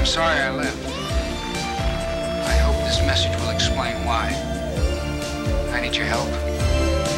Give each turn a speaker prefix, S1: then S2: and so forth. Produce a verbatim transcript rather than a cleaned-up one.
S1: I'm sorry I left. I hope this message will explain why. I need your help.